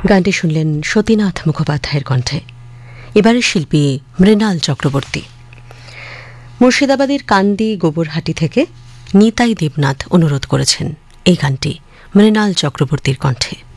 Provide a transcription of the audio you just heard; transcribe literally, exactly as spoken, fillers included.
গানটি শুনলেন সতীনাথ মুখোপাধ্যায়ের কণ্ঠে। এবারের শিল্পী মৃণাল চক্রবর্তী। মুর্শিদাবাদের কান্দি গোবরহাটি থেকে নিতাই দেবনাথ অনুরোধ করেছেন এই গানটি মৃণাল চক্রবর্তীর কণ্ঠে।